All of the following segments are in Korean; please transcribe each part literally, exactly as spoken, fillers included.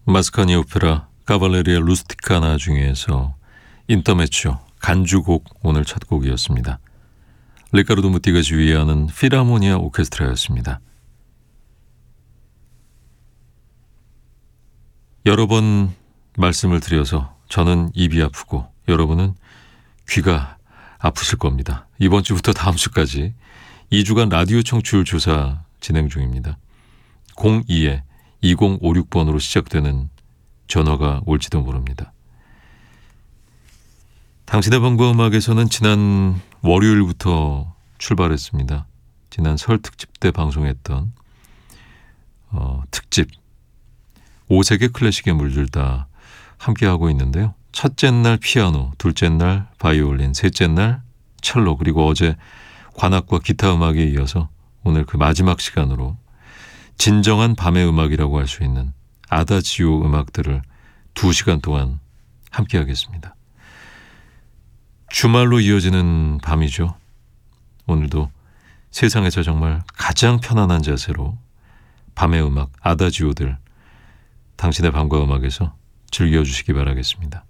마스카니 오페라 카발레리아 루스티카나 중에서 인터메초 간주곡 오늘 첫 곡이었습니다. 리카르도 무티가 지휘하는 필하모니아 오케스트라였습니다. 여러 번 말씀을 드려서 저는 입이 아프고 여러분은 귀가 아프실 겁니다. 이번 주부터 다음 주까지 이 주간 라디오 청취율 조사 진행 중입니다. 공이 이공오육 번으로 시작되는 전화가 올지도 모릅니다. 당신의 방과 음악에서는 지난 월요일부터 출발했습니다. 지난 설 특집 때 방송했던 어, 특집 오 세계 클래식에 물들다 함께하고 있는데요. 첫째 날 피아노, 둘째 날 바이올린, 셋째 날 첼로, 그리고 어제 관악과 기타 음악에 이어서 오늘 그 마지막 시간으로 진정한 밤의 음악이라고 할 수 있는 아다지오 음악들을 두 시간 동안 함께하겠습니다. 주말로 이어지는 밤이죠. 오늘도 세상에서 정말 가장 편안한 자세로 밤의 음악, 아다지오들 당신의 밤과 음악에서 즐겨주시기 바라겠습니다.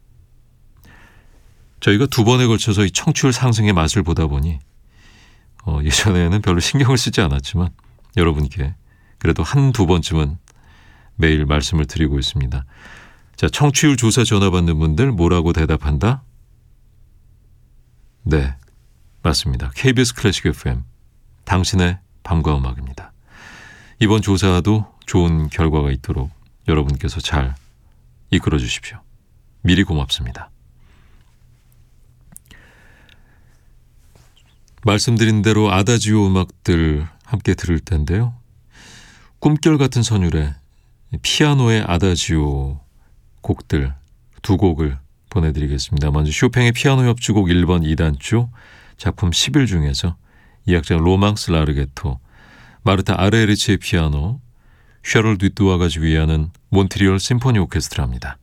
저희가 두 번에 걸쳐서 이 청취율 상승의 맛을 보다 보니 어, 예전에는 별로 신경을 쓰지 않았지만 여러분께 그래도 한두 번쯤은 매일 말씀을 드리고 있습니다. 자, 청취율 조사 전화 받는 분들 뭐라고 대답한다? 네, 맞습니다. 케이비에스 클래식 에프엠, 당신의 밤과 음악입니다. 이번 조사도 좋은 결과가 있도록 여러분께서 잘 이끌어 주십시오. 미리 고맙습니다. 말씀드린 대로 아다지오 음악들 함께 들을 텐데요. 꿈결 같은 선율의 피아노의 아다지오 곡들 두 곡을 보내드리겠습니다. 먼저 쇼팽의 피아노 협주곡 일 번 이 단조 작품 십일 중에서 이 악장 로망스 라르게토, 마르타 아레리치의 피아노, 샤를 뒤뚜아가 지휘하는 몬트리올 심포니 오케스트라입니다.